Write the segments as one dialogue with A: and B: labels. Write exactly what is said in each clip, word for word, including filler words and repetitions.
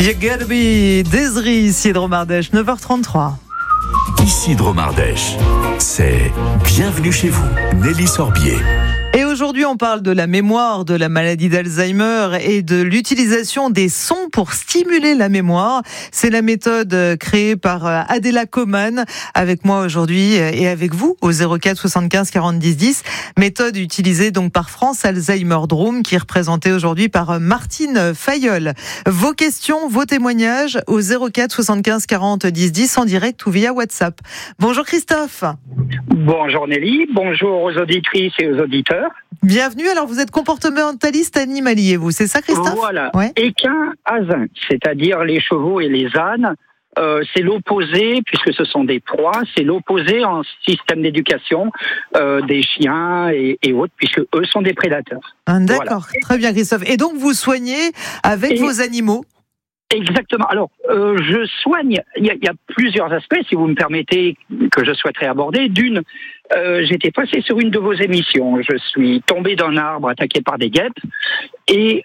A: You gotta be Desri, ici Dromardèche, neuf heures trente-trois.
B: Ici Dromardèche, c'est Bienvenue chez vous, Nelly Sorbier.
A: Et aujourd'hui, on parle de la mémoire, de la maladie d'Alzheimer et de l'utilisation des sons pour stimuler la mémoire. C'est la méthode créée par Adela Coman, avec moi aujourd'hui et avec vous au zéro quatre soixante-quinze quarante dix dix. Méthode utilisée donc par France Alzheimer Drôme, qui est représentée aujourd'hui par Martine Fayolle. Vos questions, vos témoignages au zéro quatre soixante-quinze quarante dix dix en direct ou via WhatsApp. Bonjour Christophe.
C: Bonjour Nelly, bonjour aux auditrices et aux auditeurs.
A: Bienvenue, alors vous êtes comportementaliste animalier, vous, c'est ça Christophe ?
C: Voilà,
A: ouais.
C: Équin, asin, c'est-à-dire les chevaux et les ânes, euh, c'est l'opposé, puisque ce sont des proies, c'est l'opposé en système d'éducation euh, des chiens et, et autres, puisque eux sont des prédateurs.
A: Ah, d'accord, voilà. Très bien Christophe. Et donc vous soignez avec et... vos animaux ?
C: Exactement. Alors, euh, je soigne, il y, a, il y a plusieurs aspects, si vous me permettez, que je souhaiterais aborder. D'une, euh, j'étais passé sur une de vos émissions. Je suis tombé d'un arbre attaqué par des guêpes et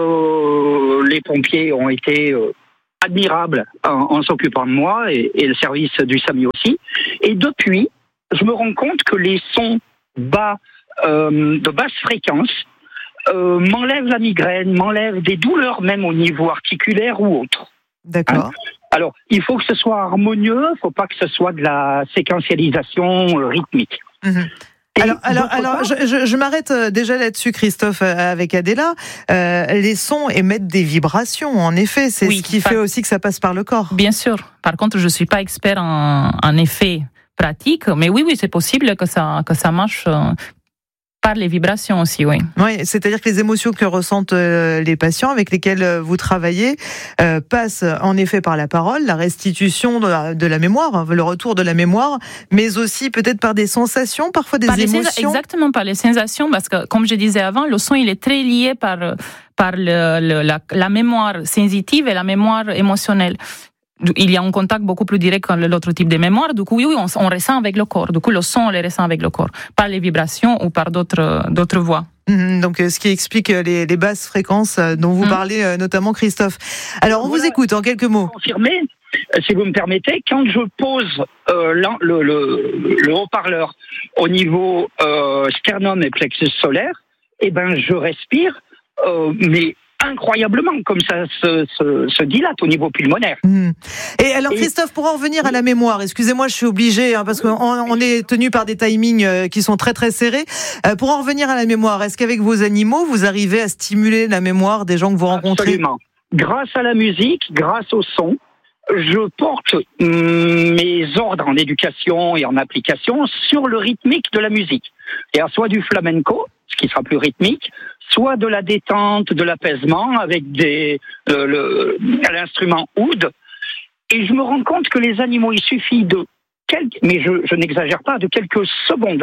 C: euh, les pompiers ont été euh, admirables en, en s'occupant de moi et, et le service du SAMU aussi. Et depuis, je me rends compte que les sons bas, euh, de basse fréquence, Euh, m'enlève la migraine, m'enlève des douleurs même au niveau articulaire ou autre.
A: D'accord.
C: Hein? Alors, il faut que ce soit harmonieux, il ne faut pas que ce soit de la séquentialisation euh, rythmique.
A: Mmh. Alors, alors, alors je, je, je m'arrête déjà là-dessus, Christophe, avec Adela. Euh, les sons émettent des vibrations, en effet. C'est oui, ce qui par... fait aussi que ça passe par le corps.
D: Bien sûr. Par contre, je ne suis pas expert en, en effet pratique, mais oui, oui, c'est possible que ça, que ça marche. Euh... Par les vibrations aussi, oui.
A: Oui, c'est-à-dire que les émotions que ressentent les patients avec lesquels vous travaillez euh, passent en effet par la parole, la restitution de la, de la mémoire, le retour de la mémoire, mais aussi peut-être par des sensations, parfois des
D: par
A: émotions.
D: Les, exactement, par les sensations, parce que comme je disais avant, le son il est très lié par, par le, le, la, la mémoire sensitive et la mémoire émotionnelle. Il y a un contact beaucoup plus direct que l'autre type de mémoire. Du coup, oui, oui, on, on ressent avec le corps. Du coup, le son, on le ressent avec le corps, par les vibrations ou par d'autres, d'autres voix.
A: Mmh, donc, ce qui explique les, les basses fréquences dont vous mmh. parlez, notamment Christophe. Alors, on voilà. vous écoute en quelques mots.
C: Confirmer, si vous me permettez, quand je pose euh, le, le, le haut-parleur au niveau euh, sternum et plexus solaire, eh ben, je respire, euh, mais incroyablement, comme ça se, se, se dilate au niveau pulmonaire.
A: Mmh. Et alors, Christophe, pour en revenir à la mémoire, excusez-moi, je suis obligée, hein, parce qu'on on est tenu par des timings euh, qui sont très très serrés. Euh, pour en revenir à la mémoire, est-ce qu'avec vos animaux, vous arrivez à stimuler la mémoire des gens que vous rencontrez ?
C: Absolument. Grâce à la musique, grâce au son, je porte mm, mes ordres en éducation et en application sur le rythmique de la musique. C'est-à-dire soit du flamenco, ce qui sera plus rythmique, soit de la détente, de l'apaisement avec des, euh, le, l'instrument oud. Et je me rends compte que les animaux, il suffit de quelques, mais je, je n'exagère pas, de quelques secondes.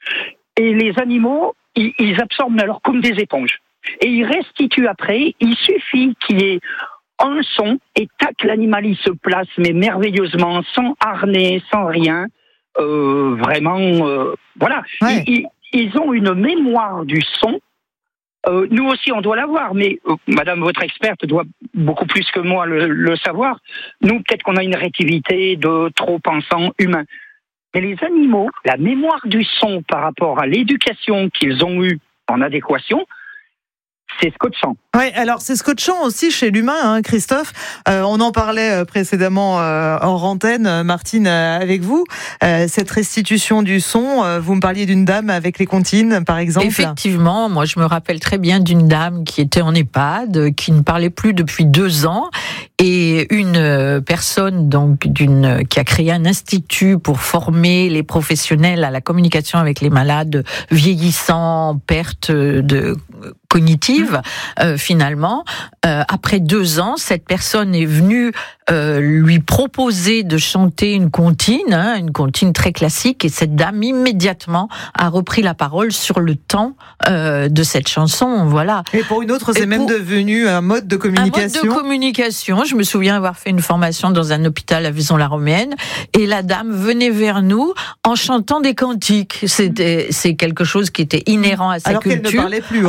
C: Et les animaux, ils, ils absorbent alors comme des éponges. Et ils restituent après, il suffit qu'il y ait un son, et tac, l'animal, il se place, mais merveilleusement, sans harnais, sans rien. Euh, vraiment, euh, voilà. Ouais. Ils, ils ont une mémoire du son. Euh, nous aussi, on doit l'avoir, mais euh, Madame, votre experte, doit beaucoup plus que moi le, le savoir. Nous, peut-être qu'on a une réactivité de trop pensant humain. Mais les animaux, la mémoire du son par rapport à l'éducation qu'ils ont eue en adéquation, c'est scotchant.
A: Oui, alors c'est scotchant aussi chez l'humain, hein, Christophe. Euh, on en parlait précédemment euh, en antenne, Martine, euh, avec vous. Euh, cette restitution du son, euh, vous me parliez d'une dame avec les comptines, par exemple.
E: Effectivement, moi je me rappelle très bien d'une dame qui était en EHPAD, qui ne parlait plus depuis deux ans, et une personne donc d'une qui a créé un institut pour former les professionnels à la communication avec les malades vieillissants, perte de cognitive, euh, finalement. Euh, après deux ans, cette personne est venue euh, lui proposer de chanter une comptine, hein, une comptine très classique, et cette dame immédiatement a repris la parole sur le temps euh, de cette chanson, voilà.
A: Et pour une autre, c'est et même pour... devenu un mode de communication.
E: Un mode de communication. Je me souviens avoir fait une formation dans un hôpital à Vaison-la-Romaine, et la dame venait vers nous en chantant des cantiques. C'était, c'est quelque chose qui était inhérent à sa
A: alors
E: culture.
A: Alors qu'elle ne parlait plus en
E: alors
A: dehors de ça.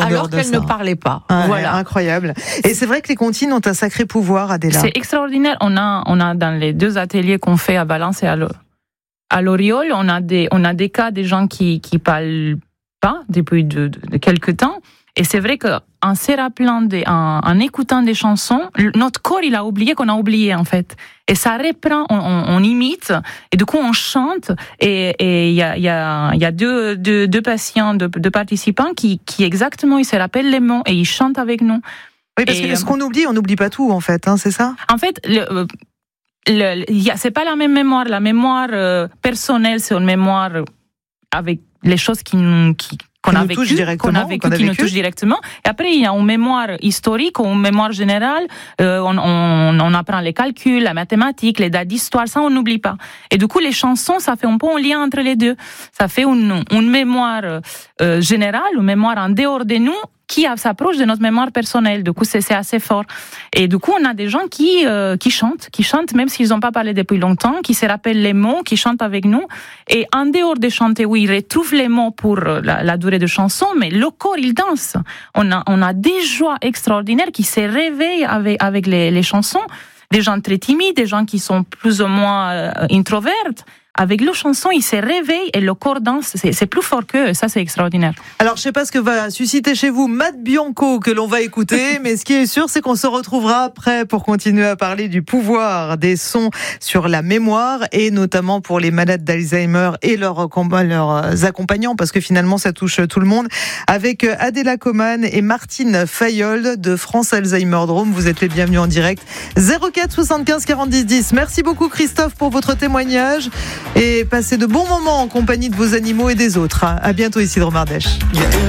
E: elle ne parlait pas.
A: Ah,
E: voilà.
A: Incroyable. Et c'est vrai que les comptines ont un sacré pouvoir, Adela.
D: C'est extraordinaire. On a, on a dans les deux ateliers qu'on fait à Valence et à, à l'Oriole, on a des, on a des cas des gens qui, qui parlent pas depuis de, de, de quelques temps. Et c'est vrai qu'en se rappelant, des, en, en écoutant des chansons, notre corps, il a oublié qu'on a oublié, en fait. Et ça reprend, on, on, on imite, et du coup, on chante. Et il y a, y a, y a deux, deux, deux patients, deux, deux participants qui, qui exactement, ils se rappellent les mots et ils chantent avec nous.
A: Oui, parce
D: et,
A: que ce qu'on oublie, on n'oublie pas tout, en fait, hein, c'est ça?
D: En fait, le, le, y a, c'est pas la même mémoire. La mémoire euh, personnelle, c'est une mémoire avec les choses qui nous... Qui, qu'on a vécu, qu'on a vécu, qu'on a qui vécu. nous touche directement. Et après, il y a une mémoire historique ou une mémoire générale. Euh, on, on, on apprend les calculs, la mathématique, les dates d'histoire, ça on n'oublie pas. Et du coup, les chansons, ça fait un peu un lien entre les deux. Ça fait une, une mémoire euh, générale, une mémoire en dehors de nous, qui s'approche de notre mémoire personnelle. Du coup, c'est, c'est assez fort. Et du coup, on a des gens qui, euh, qui chantent, qui chantent même s'ils n'ont pas parlé depuis longtemps, qui se rappellent les mots, qui chantent avec nous. Et en dehors de chanter, oui, ils retrouvent les mots pour la, la durée de chanson, mais le corps, il danse. On a, on a des joies extraordinaires qui se réveillent avec, avec les, les chansons. Des gens très timides, des gens qui sont plus ou moins euh, introvertes. Avec le chanson, ils se réveillent et le corps danse. C'est, c'est plus fort qu'eux. Ça, c'est extraordinaire.
A: Alors, je sais pas ce que va susciter chez vous Matt Bianco que l'on va écouter, mais ce qui est sûr, c'est qu'on se retrouvera après pour continuer à parler du pouvoir des sons sur la mémoire et notamment pour les malades d'Alzheimer et leurs, leurs accompagnants, parce que finalement, ça touche tout le monde. Avec Adela Coman et Martine Fayold de France Alzheimer Drôme. Vous êtes les bienvenus en direct. zéro quatre soixante-quinze quarante-dix dix. Merci beaucoup, Christophe, pour votre témoignage. Et passez de bons moments en compagnie de vos animaux et des autres. À bientôt, Isidro Mardèche.